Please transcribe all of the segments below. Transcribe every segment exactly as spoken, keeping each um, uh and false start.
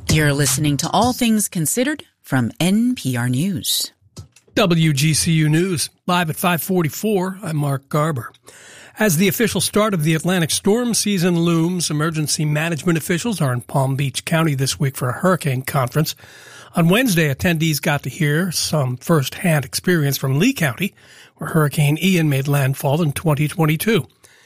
You're listening to All Things Considered from N P R News. W G C U News, live at five forty-four, I'm Mark Garber. As the official start of the Atlantic storm season looms, emergency management officials are in Palm Beach County this week for a hurricane conference. On Wednesday, attendees got to hear some first-hand experience from Lee County, where Hurricane Ian made landfall in twenty twenty-two.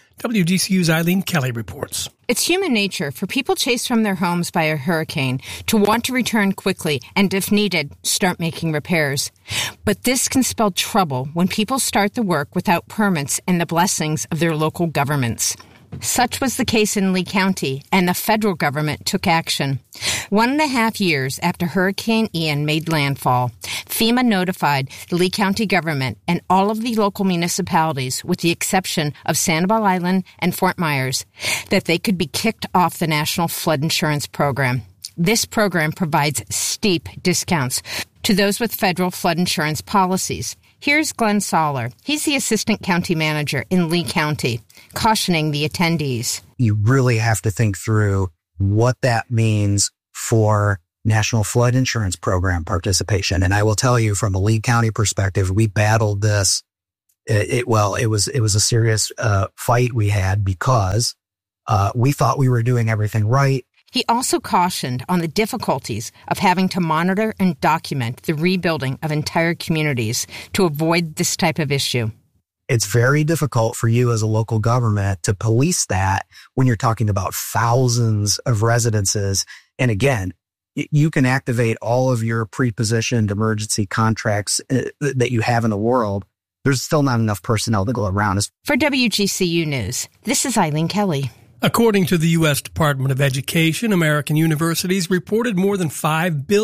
W G C U's Eileen Kelly reports. It's human nature for people chased from their homes by a hurricane to want to return quickly and, if needed, start making repairs. But this can spell trouble when people start the work without permits and the blessings of their local governments. Such was the case in Lee County, and the federal government took action. One and a half years after Hurricane Ian made landfall, FEMA notified the Lee County government and all of the local municipalities, with the exception of Sanibel Island and Fort Myers, that they could be kicked off the National Flood Insurance Program. This program provides steep discounts to those with federal flood insurance policies. Here's Glenn Soller. He's the assistant county manager in Lee County, cautioning the attendees. You really have to think through what that means for National Flood Insurance Program participation. And I will tell you, from a Lee County perspective, we battled this. It, it well, it was it was a serious uh, fight we had because uh, we thought we were doing everything right. He also cautioned on the difficulties of having to monitor and document the rebuilding of entire communities to avoid this type of issue. It's very difficult for you as a local government to police that when you're talking about thousands of residences. And again, you can activate all of your pre-positioned emergency contracts that you have in the world. There's still not enough personnel to go around. For W G C U News, this is Eileen Kelly. According to the U S Department of Education, American universities reported more than five billion dollars